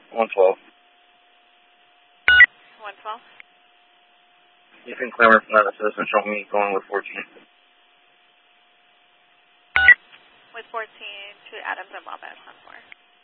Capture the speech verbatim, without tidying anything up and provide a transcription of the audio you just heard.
one twelve. one twelve. Ethan Clemmer from that assistant showing me going with fourteen. With fourteen to Adams and Wombat, one four.